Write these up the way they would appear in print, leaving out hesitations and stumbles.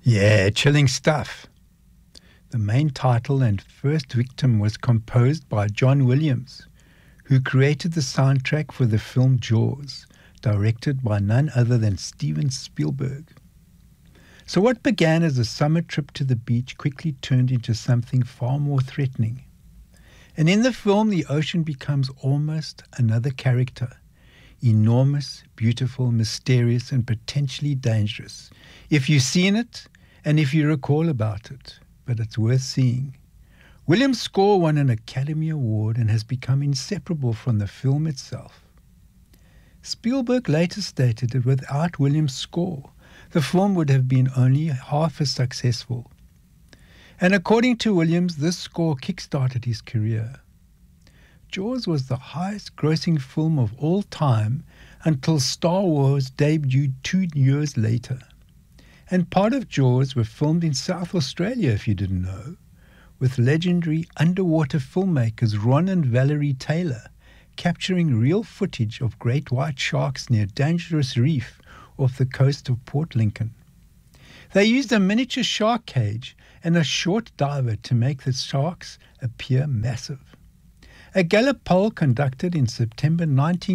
Yeah, chilling stuff. The main title and first victim was composed by John Williams, who created the soundtrack for the film Jaws, directed by none other than Steven Spielberg. So what began as a summer trip to the beach quickly turned into something far more threatening. And in the film, the ocean becomes almost another character. Enormous, beautiful, mysterious, and potentially dangerous. If you've seen it, and if you recall about it, but it's worth seeing. Williams' score won an Academy Award and has become inseparable from the film itself. Spielberg later stated that without Williams' score, the film would have been only half as successful. And according to Williams, this score kick-started his career. Jaws was the highest-grossing film of all time until Star Wars debuted 2 years later. And part of Jaws were filmed in South Australia, if you didn't know, with legendary underwater filmmakers Ron and Valerie Taylor capturing real footage of great white sharks near Dangerous Reef off the coast of Port Lincoln. They used a miniature shark cage and a short diver to make the sharks appear massive. A Gallup poll conducted in September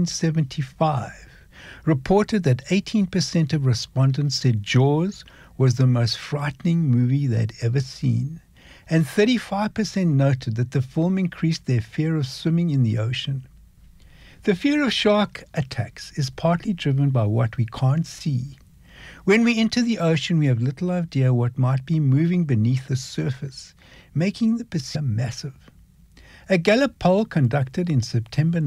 1975 reported that 18% of respondents said Jaws was the most frightening movie they'd ever seen, and 35% noted that the film increased their fear of swimming in the ocean. The fear of shark attacks is partly driven by what we can't see. When we enter the ocean, we have little idea what might be moving beneath the surface, making the perception massive. A Gallup poll conducted in September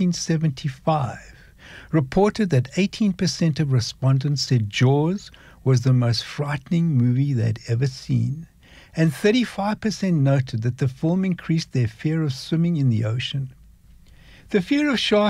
1975 reported that 18% of respondents said Jaws was the most frightening movie they'd ever seen, and 35% noted that the film increased their fear of swimming in the ocean. The fear of sharks